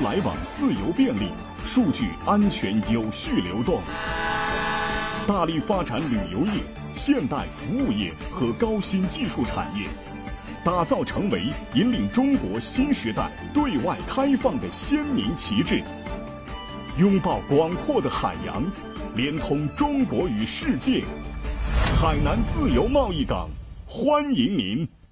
来往自由便利，数据安全有序流动。大力发展旅游业、现代服务业和高新技术产业，打造成为引领中国新时代对外开放的鲜明旗帜。拥抱广阔的海洋，连通中国与世界。海南自由贸易港，欢迎您。